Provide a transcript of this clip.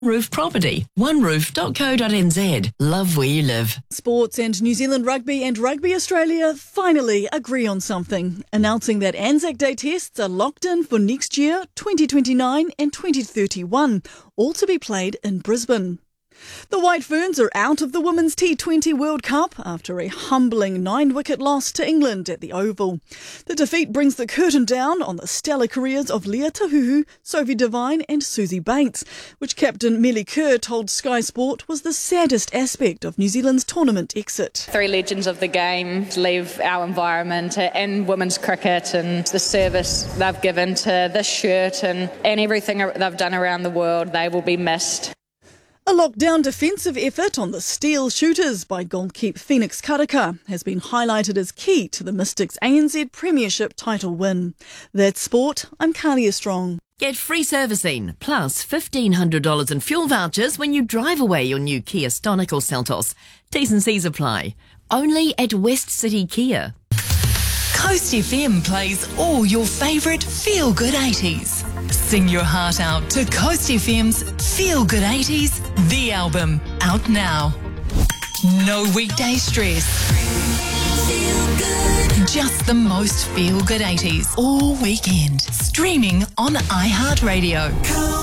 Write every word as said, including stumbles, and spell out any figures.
Roof Property, one roof dot co dot n z. Love where you live. Sports and New Zealand Rugby and Rugby Australia finally agree on something, announcing that Anzac Day tests are locked in for next year, twenty twenty-nine and twenty thirty-one, all to be played in Brisbane. The White Ferns are out of the Women's T twenty World Cup after a humbling nine-wicket loss to England at the Oval. The defeat brings the curtain down on the stellar careers of Leah Tahuhu, Sophie Devine and Susie Bates, which captain Millie Kerr told Sky Sport was the saddest aspect of New Zealand's tournament exit. Three legends of the game leave our environment and women's cricket, and the service they've given to this shirt and, and everything they've done around the world, they will be missed. A lockdown defensive effort on the Steel Shooters by goalkeeper Phoenix Karaka has been highlighted as key to the Mystics' A N Z Premiership title win. That's sport. I'm Carlia Strong. Get free servicing, plus fifteen hundred dollars in fuel vouchers when you drive away your new Kia Stonic or Seltos. T's and C's apply. Only at West City Kia. Coast F M plays all your favourite feel-good eighties. Sing your heart out to Coast F M's Feel Good eighties, the album, out now. No weekday stress. Just the most feel-good eighties all weekend. Streaming on iHeartRadio.